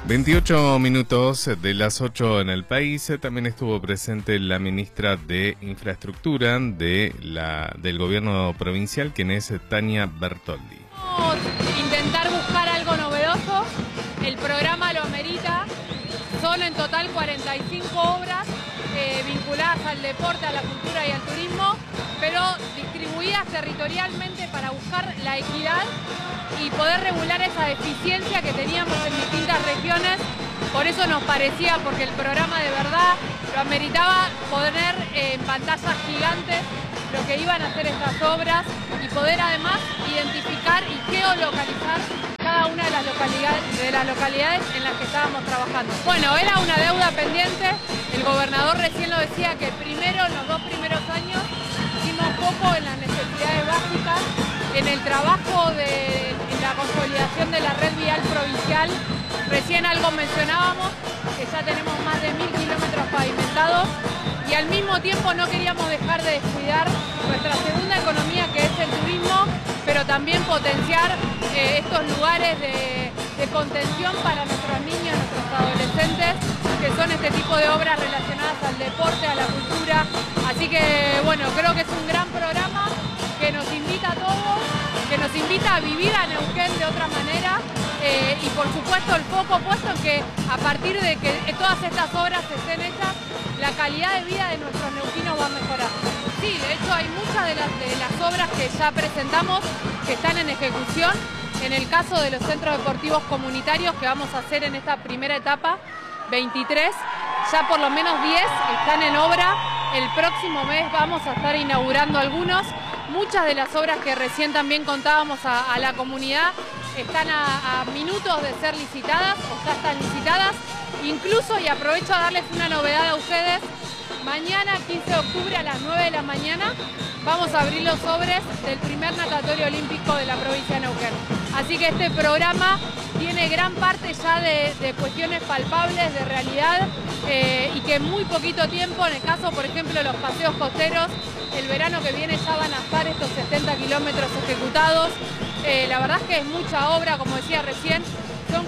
28 minutos de las 8 en el país. También estuvo presente la ministra de Infraestructura del gobierno provincial, quien es Tania Bertoldi. Vamos a intentar buscar algo novedoso. El programa lo amerita. Son en total 45 obras vinculadas al deporte, a la cultura y al turismo, pero distribuidas territorialmente para buscar la equidad y poder regular esa deficiencia que teníamos en distintas regiones. Por eso nos parecía, porque el programa de verdad lo ameritaba, poner en pantallas gigantes lo que iban a hacer estas obras y poder además identificar y geolocalizar cada una de las localidades en las que estábamos trabajando. Bueno, era una deuda pendiente. El gobernador recién lo decía, que primero, en los 2 primeros años, hicimos poco en las necesidades básicas, en el trabajo en la consolidación de la red vial provincial. Recién algo mencionábamos, que ya tenemos más de 1000 kilómetros pavimentados, y al mismo tiempo no queríamos dejar de descuidar nuestra segunda economía, que es el turismo, pero también potenciar estos lugares de contención para nuestros niños, nuestros adolescentes, que son este tipo de obras relacionadas al deporte, a la cultura. Así que bueno, creo que es un gran programa que nos invita a todos, que nos invita a vivir a Neuquén de otra manera, y por supuesto el foco puesto en que a partir de que todas estas obras estén hechas, la calidad de vida de nuestros neuquinos va a mejorar. Sí, de hecho hay muchas de las obras que ya presentamos que están en ejecución. En el caso de los centros deportivos comunitarios que vamos a hacer en esta primera etapa, 23, ya por lo menos 10 están en obra. El próximo mes vamos a estar inaugurando algunos. Muchas de las obras que recién también contábamos a la comunidad están a minutos de ser licitadas o ya están licitadas. Incluso, y aprovecho a darles una novedad a ustedes, mañana 15 de octubre a las 9 de la mañana vamos a abrir los sobres del primer natatorio olímpico de la provincia de Neuquén. Así que este programa tiene gran parte ya de cuestiones palpables, de realidad, y que en muy poquito tiempo, en el caso por ejemplo de los paseos costeros, el verano que viene ya van a estar estos 70 kilómetros ejecutados. La verdad es que es mucha obra, como decía recién, son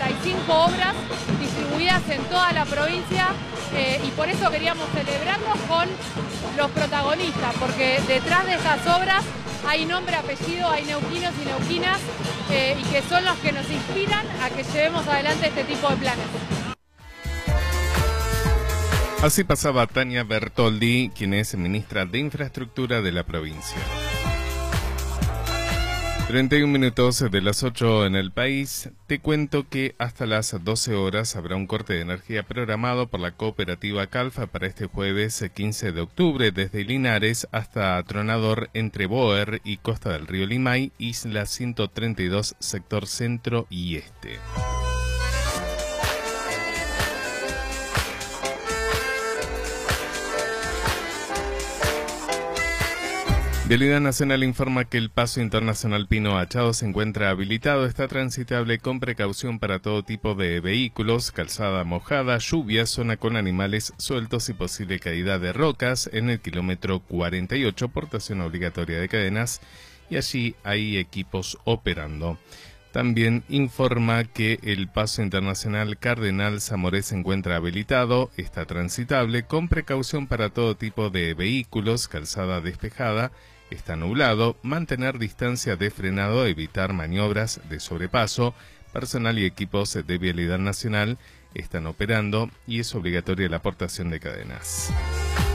45 obras distribuidas en toda la provincia, y por eso queríamos celebrarnos con los protagonistas, porque detrás de estas obras hay nombre, apellido, hay neuquinos y neuquinas, y que son los que nos inspiran a que llevemos adelante este tipo de planes. Así pasaba Tania Bertoldi, quien es ministra de Infraestructura de la provincia. 31 minutos de las 8 en el país. Te cuento que hasta las 12 horas habrá un corte de energía programado por la cooperativa Calfa para este jueves 15 de octubre desde Linares hasta Tronador, entre Boer y Costa del Río Limay, Isla 132, sector centro y este. Vialidad Nacional informa que el paso internacional Pino Achado se encuentra habilitado, está transitable con precaución para todo tipo de vehículos, calzada mojada, lluvia, zona con animales sueltos y posible caída de rocas en el kilómetro 48, portación obligatoria de cadenas, y allí hay equipos operando. También informa que el paso internacional Cardenal Zamoré se encuentra habilitado, está transitable con precaución para todo tipo de vehículos, calzada despejada, está nublado, mantener distancia de frenado, evitar maniobras de sobrepaso, personal y equipos de Vialidad Nacional están operando y es obligatoria la aportación de cadenas.